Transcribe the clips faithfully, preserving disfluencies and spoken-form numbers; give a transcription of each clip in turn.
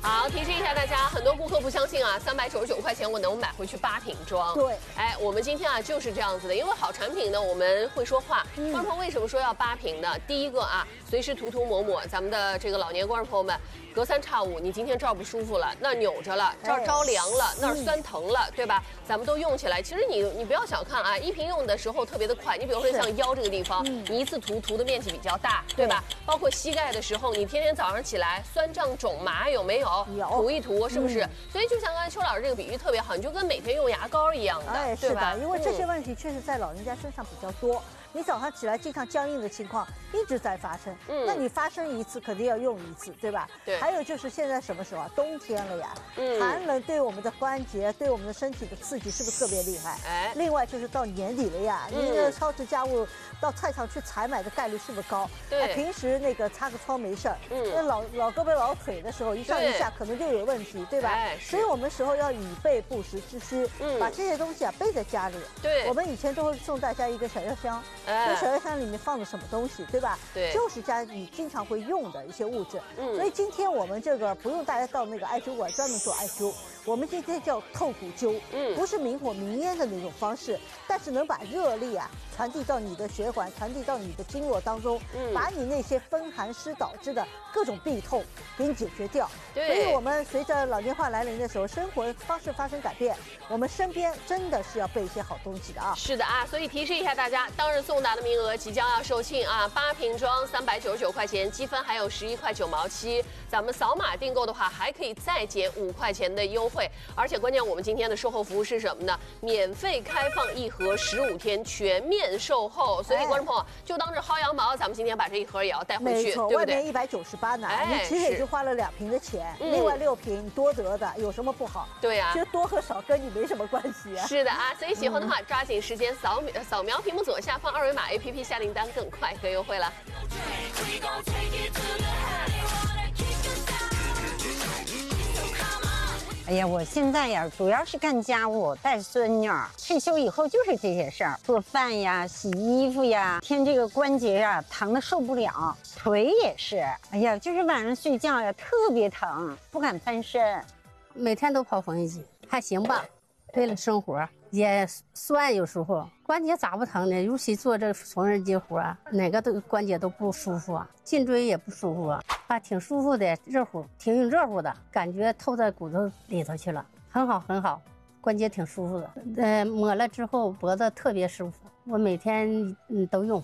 好，提示一下大家，很多顾客不相信啊，三百九十九块钱我能买回去八瓶装。 对， 哎，我们今天啊就是这样子的，因为好产品呢，我们会说话。观众朋友为什么说要八瓶呢？第一个啊，随时涂涂抹抹，咱们的这个老年观众朋友们，隔三差五，你今天这儿不舒服了，那儿扭着了，这儿着凉了，那儿酸疼了，对吧？咱们都用起来。其实你你不要小看啊，一瓶用的时候特别的快。你比如说像腰这个地方，你一次涂涂的面积比较大，对吧？包括膝盖的时候，你天天早上起来酸胀肿麻有没有？ 有， 涂一涂是不是？所以就像刚才邱老师这个比喻特别好，你就跟每天用牙膏一样的， 哎， 对吧？ 因为这些问题确实在老人家身上比较多。你早上起来经常僵硬的情况一直在发生，嗯，那你发生一次肯定要用一次，对吧？ 对。 还有就是现在什么时候啊？冬天了呀，嗯，寒冷对我们的关节、对我们的身体的刺激是不是特别厉害？哎。另外就是到年底了呀，嗯、你的超市家务到菜场去采买的概率是不是高？ 对。 哎、平时那个擦个窗没事儿，嗯，那老老胳膊老腿的时候一上一下可能就有问题，对吧？哎。所以我们时候要以备不时之需，嗯，把这些东西啊备在家里。 对。 我们以前都会送大家一个小药箱。那小药箱里面放的什么东西，对吧？ 对， 就是家里经常会用的一些物质。嗯，所以今天我们这个不用大家到那个艾灸馆专门做艾灸，我们今天叫透骨灸，嗯，不是明火明烟的那种方式，但是能把热力啊传递到你的血管，传递到你的经络当中，嗯，把你那些风寒湿导致的各种痹痛给你解决掉。 对， 所以我们随着老年化来临的时候，生活方式发生改变，我们身边真的是要备一些好东西的啊。 是的啊，所以提示一下大家，当日送达的名额即将要售罄啊，八瓶装三百九十九块钱，积分还有十一块九毛七。咱们扫码订购的话，还可以再减五块钱的优惠。而且关键，我们今天的售后服务是什么呢？免费开放一盒十五天，全面售后。所以观众朋友就当着薅羊毛，咱们今天把这一盒也要带回去， 没错， 对不对？ 外面一百九十八呢， 哎、 你其实也就花了两瓶的钱，嗯、另外六瓶多得的，有什么不好？ 对呀、啊， 其实多和少跟你没什么关系啊。 是的啊，所以喜欢的话，嗯、抓紧时间扫描扫描屏幕左下方二维码 A P P 下订单，更快更优惠了。 哎呀，我现在呀，主要是干家务，带孙女儿。退休以后就是这些事儿，做饭呀、洗衣服呀。天这个关节呀，疼得受不了，腿也是。哎呀，就是晚上睡觉呀，特别疼，不敢翻身。 每天都跑缝纫机，还行吧。为了生活也酸，有时候关节咋不疼呢？尤其做这缝纫机活，哪个都关节都不舒服啊，颈椎也不舒服啊，啊，挺舒服的，热乎，挺热乎的，感觉透在骨头里头去了，很好很好，关节挺舒服的。呃，抹了之后脖子特别舒服，我每天嗯都用。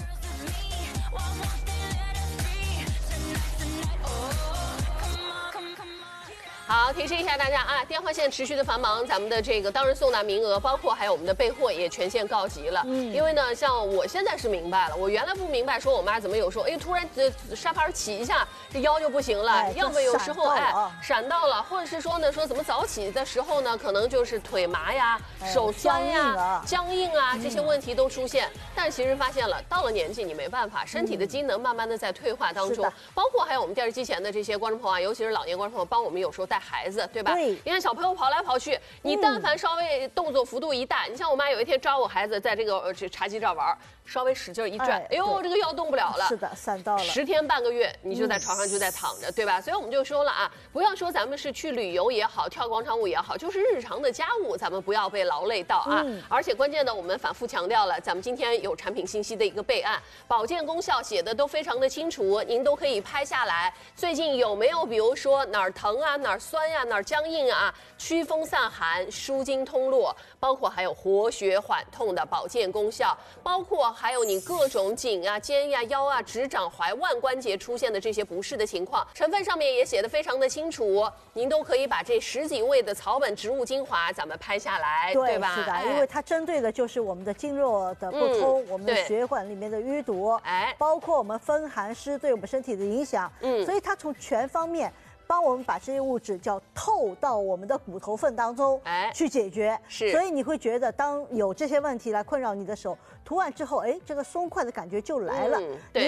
好，提示一下大家啊，电话线持续的繁忙，咱们的这个当日送达名额，包括还有我们的备货也全线告急了。嗯，因为呢，像我现在是明白了，我原来不明白，说我妈怎么有时候，哎，突然这沙发起一下，这腰就不行了，哎、要么有时候哎闪到了，或者是说呢，说怎么早起的时候呢，可能就是腿麻呀、哎、手酸呀、僵硬 啊, 僵硬啊、嗯、这些问题都出现。但其实发现了，到了年纪你没办法，身体的机能慢慢的在退化当中，嗯、包括还有我们电视机前的这些观众朋友啊，尤其是老年观众朋友，帮我们有时候带孩子，对吧？ 对， 你看小朋友跑来跑去，你但凡稍微动作幅度一大，嗯、你像我妈有一天抓我孩子在这个呃这茶几这儿玩，稍微使劲一转，哎, 哎呦，这个腰动不了了。 是的，闪到了。 十天半个月，你就在床上就在躺着，嗯、对吧？所以我们就说了啊，不要说咱们是去旅游也好，跳广场舞也好，就是日常的家务，咱们不要被劳累到啊。嗯、而且关键的，我们反复强调了，咱们今天有产品信息的一个备案，保健功效写的都非常的清楚，您都可以拍下来。最近有没有比如说哪儿疼啊，哪儿酸呀、啊，哪儿僵硬啊，驱风散寒、舒筋通络，包括还有活血缓痛的保健功效，包括还有你各种颈啊、肩呀、腰啊、直掌踝腕关节出现的这些不适的情况，成分上面也写得非常的清楚，您都可以把这十几味的草本植物精华咱们拍下来， 对, 对吧？ 是的，哎、因为它针对的就是我们的经络的不通，嗯、我们的血管里面的淤堵，哎，包括我们风寒湿对我们身体的影响，嗯，所以它从全方面帮我们把这些物质叫透到我们的骨头缝当中，哎，去解决。是，所以你会觉得，当有这些问题来困扰你的时候，涂完之后，哎，这个松快的感觉就来了。嗯，对。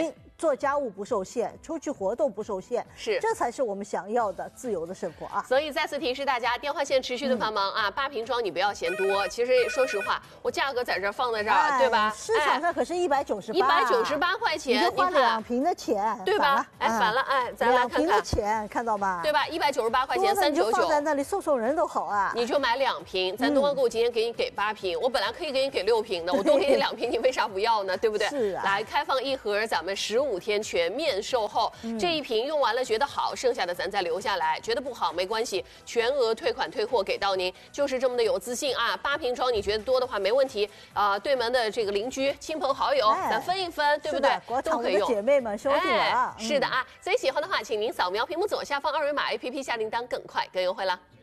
做家务不受限，出去活动不受限， 是， 这才是我们想要的自由的生活啊！ 所以再次提示大家，电话线持续的繁忙、嗯、啊，八瓶装你不要嫌多。其实说实话，我价格在这儿放在这儿，哎、对吧？ 市场上可是一百九十八， 一百九十八块钱， 你就花两瓶的钱， 对吧？哎，反了，哎，咱来看看，两瓶的钱，看到吗？ 对吧？一百九十八块钱，三九九， 放在那里送送人都好啊！ 你就买两瓶，咱东方购今天给你给八瓶，我本来可以给你给六瓶的，我多给你两瓶，你为啥不要呢？对不对？ 是啊。 来开放一盒，咱们十五天全面售后，嗯、这一瓶用完了觉得好，剩下的咱再留下来，觉得不好没关系，全额退款退货给到您，就是这么的有自信啊！八瓶装你觉得多的话没问题啊、呃，对门的这个邻居、亲朋好友，哎、咱分一分，对不对？都可以用。 姐妹们、兄弟们啊， 哎、是的啊，所以喜欢的话，请您扫描屏幕左下方二维码 A P P 下订单，更快更优惠了。